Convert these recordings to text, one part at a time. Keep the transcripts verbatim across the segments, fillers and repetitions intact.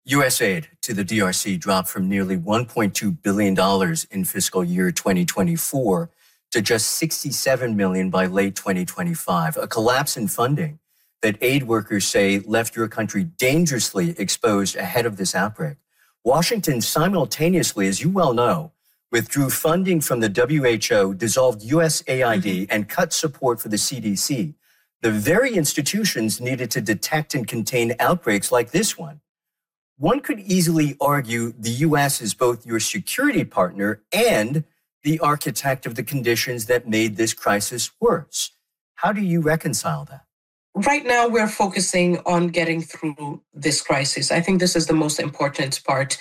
U S aid to the D R C dropped from nearly one point two billion dollars in fiscal year twenty twenty-four to just sixty-seven million dollars by late twenty twenty-five, a collapse in funding that aid workers say left your country dangerously exposed ahead of this outbreak. Washington simultaneously, as you well know, withdrew funding from the W H O, dissolved U S A I D, mm-hmm. and cut support for the C D C, the very institutions needed to detect and contain outbreaks like this one. One could easily argue the U S is both your security partner and the architect of the conditions that made this crisis worse. How do you reconcile that? Right now, we're focusing on getting through this crisis. I think this is the most important part.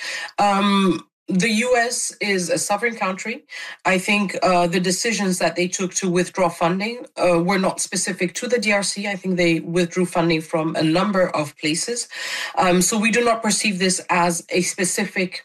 Um, The U S is a sovereign country. I think uh, the decisions that they took to withdraw funding uh, were not specific to the D R C. I think they withdrew funding from a number of places. Um, so we do not perceive this as a specific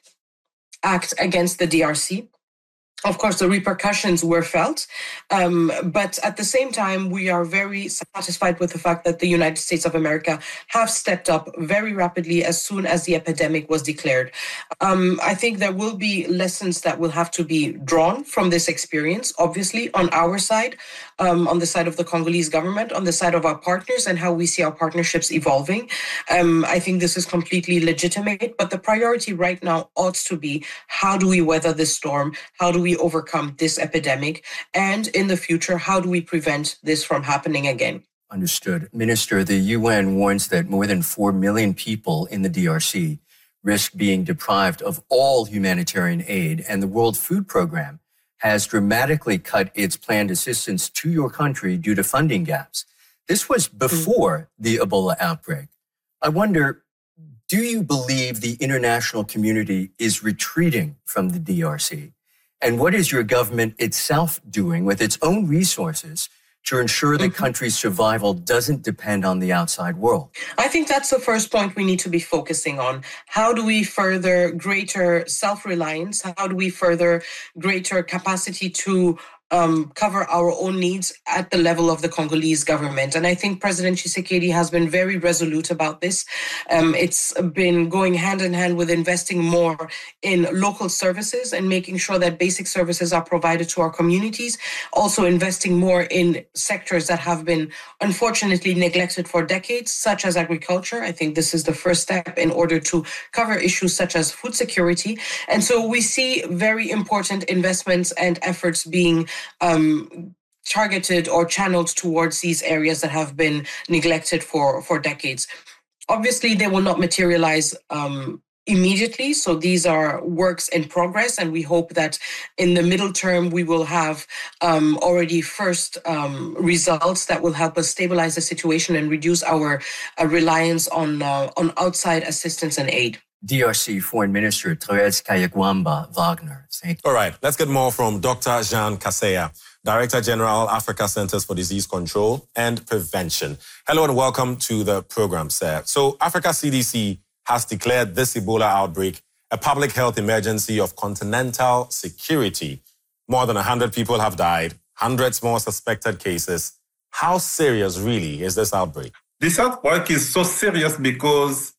act against the D R C. Of course, the repercussions were felt, um, but at the same time, we are very satisfied with the fact that the United States of America have stepped up very rapidly as soon as the epidemic was declared. Um, I think there will be lessons that will have to be drawn from this experience, obviously, on our side, um, on the side of the Congolese government, on the side of our partners, and how we see our partnerships evolving. Um, I think this is completely legitimate, but the priority right now ought to be, how do we weather this storm? How do we overcome this epidemic? And in the future, how do we prevent this from happening again? Understood. Minister, the U N warns that more than four million people in the D R C risk being deprived of all humanitarian aid, and the World Food Program has dramatically cut its planned assistance to your country due to funding gaps. This was before the Ebola outbreak. I wonder, do you believe the international community is retreating from the D R C? And what is your government itself doing with its own resources to ensure the country's survival doesn't depend on the outside world? I think that's the first point we need to be focusing on. How do we further greater self-reliance? How do we further greater capacity to Um, cover our own needs at the level of the Congolese government? And I think President Tshisekedi has been very resolute about this. Um, it's been going hand in hand with investing more in local services and making sure that basic services are provided to our communities. Also investing more in sectors that have been unfortunately neglected for decades, such as agriculture. I think this is the first step in order to cover issues such as food security. And so we see very important investments and efforts being Um, targeted or channeled towards these areas that have been neglected for, for decades. Obviously, they will not materialize um, immediately. So these are works in progress, and we hope that in the middle term, we will have um, already first um, results that will help us stabilize the situation and reduce our uh, reliance on, uh, on outside assistance and aid. D R C Foreign Minister Thérèse Kayigwamba Wagner. Thank you. All right, let's get more from Doctor Jean Kaseya, Director General, Africa Centers for Disease Control and Prevention. Hello and welcome to the program, sir. So Africa C D C has declared this Ebola outbreak a public health emergency of continental security. More than one hundred people have died, hundreds more suspected cases. How serious really is this outbreak? This outbreak is so serious because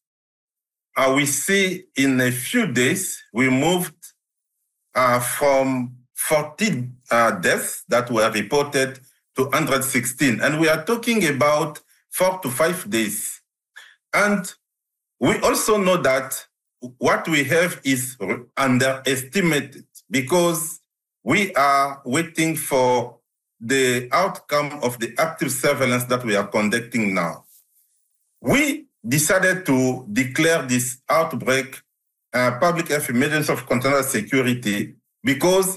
Uh, we see in a few days, we moved uh, from forty uh, deaths that were reported to one hundred sixteen. And we are talking about four to five days. And we also know that what we have is underestimated because we are waiting for the outcome of the active surveillance that we are conducting now. We decided to declare this outbreak uh, public health emergency of continental security because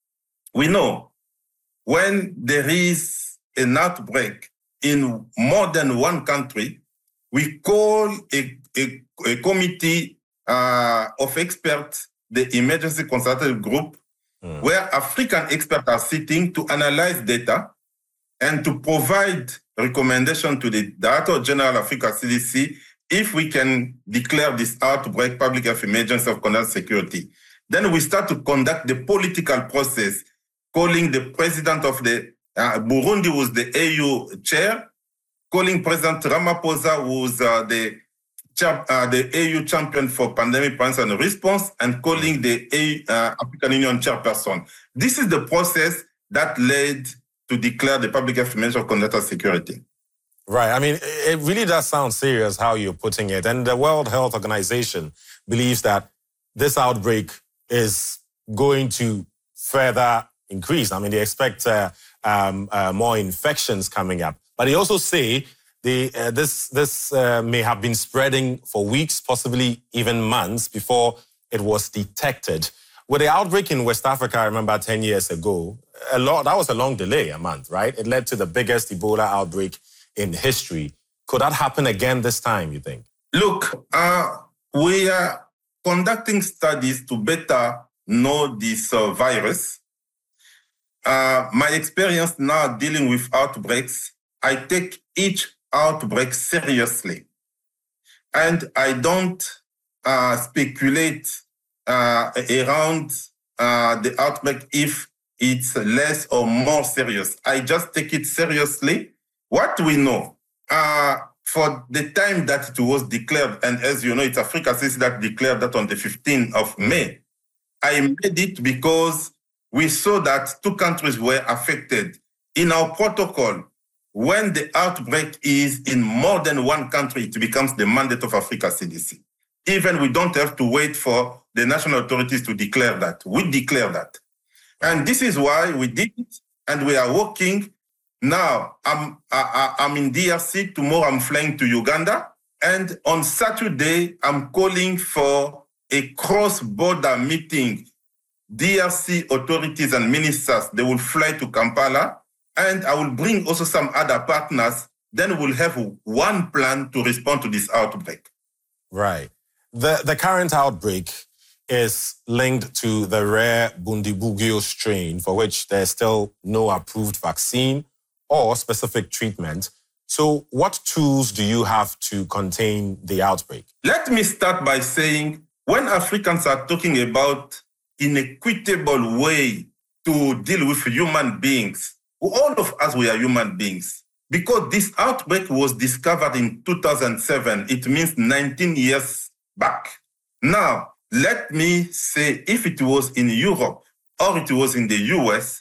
we know when there is an outbreak in more than one country, we call a, a, a committee uh, of experts, the emergency consultative group, mm. where African experts are sitting to analyze data and to provide recommendation to the Director General of Africa C D C if we can declare this outbreak public health emergency of continental security. Then we start to conduct the political process, calling the president of the uh, Burundi, who's the A U chair, calling President Ramaphosa, who's uh, the uh, the A U champion for pandemic prevention and response and calling the A, uh, African Union chairperson. This is the process that led to declare the public health emergency of continental security. Right. I mean, it really does sound serious how you're putting it. And the World Health Organization believes that this outbreak is going to further increase. I mean, they expect uh, um, uh, more infections coming up. But they also say the, uh, this, this uh, may have been spreading for weeks, possibly even months before it was detected. With the outbreak in West Africa, I remember ten years ago, a lot, that was a long delay, a month, right? It led to the biggest Ebola outbreak in history. Could that happen again this time, you think? Look, uh, we are conducting studies to better know this uh, virus. Uh, my experience now dealing with outbreaks, I take each outbreak seriously. And I don't uh, speculate uh, around uh, the outbreak if it's less or more serious. I just take it seriously. What we know, uh, for the time that it was declared, and as you know, it's Africa C D C that declared that on the fifteenth of May, I made it because we saw that two countries were affected. In our protocol, when the outbreak is in more than one country, it becomes the mandate of Africa C D C. Even we don't have to wait for the national authorities to declare that. We declare that. And this is why we did it, and we are working. Now, I'm, I, I'm in D R C. Tomorrow, I'm flying to Uganda. And on Saturday, I'm calling for a cross-border meeting. D R C authorities and ministers, they will fly to Kampala. And I will bring also some other partners. Then we'll have one plan to respond to this outbreak. Right. The, the current outbreak is linked to the rare Bundibugyo strain, for which there's still no approved vaccine or specific treatment. So what tools do you have to contain the outbreak? Let me start by saying, when Africans are talking about an equitable way to deal with human beings, all of us, we are human beings. Because this outbreak was discovered in two thousand seven, it means nineteen years back. Now, let me say, if it was in Europe or it was in the U S,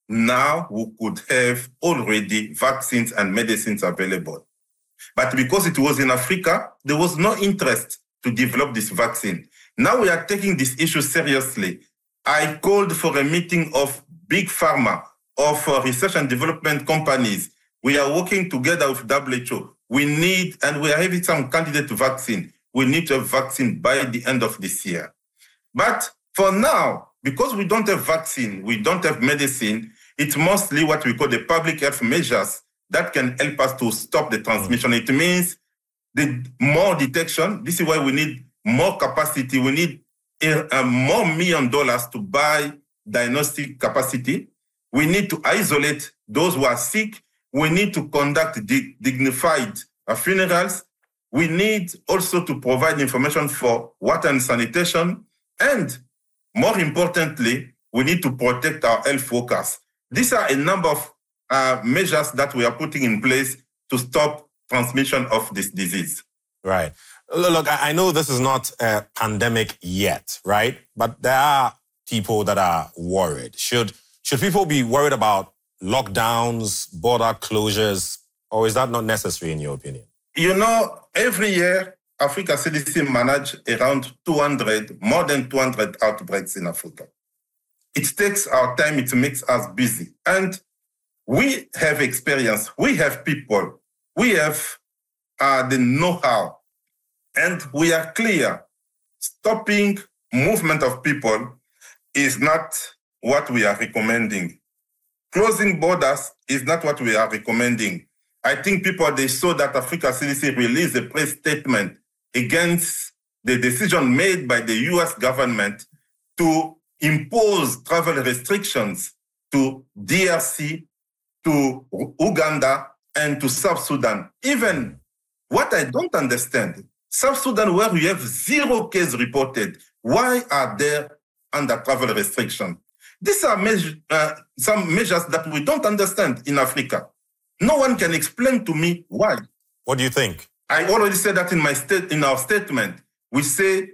now we could have already vaccines and medicines available. But because it was in Africa, there was no interest to develop this vaccine. Now we are taking this issue seriously. I called for a meeting of big pharma, of uh, research and development companies. We are working together with W H O. We need, and we are having some candidate vaccine. We need to have vaccine by the end of this year. But for now, because we don't have vaccine, we don't have medicine, it's mostly what we call the public health measures that can help us to stop the transmission. Mm. It means the more detection. This is why we need more capacity. We need a, a more million dollars to buy diagnostic capacity. We need to isolate those who are sick. We need to conduct di- dignified uh, funerals. We need also to provide information for water and sanitation. And more importantly, we need to protect our health workers. These are a number of uh, measures that we are putting in place to stop transmission of this disease. Right. Look, I know this is not a pandemic yet, right? But there are people that are worried. Should, should people be worried about lockdowns, border closures, or is that not necessary in your opinion? You know, every year, Africa C D C manages around two hundred, more than two hundred outbreaks in Africa. It takes our time, it makes us busy. And we have experience, we have people, we have uh, the know-how, and we are clear. Stopping movement of people is not what we are recommending. Closing borders is not what we are recommending. I think people, they saw that Africa C D C released a press statement against the decision made by the U S government to impose travel restrictions to D R C, to Uganda, and to South Sudan. Even what I don't understand, South Sudan, where we have zero cases reported, why are there under travel restriction? These are measure, uh, some measures that we don't understand in Africa. No one can explain to me why. What do you think? I already said that in my state, in our statement. We say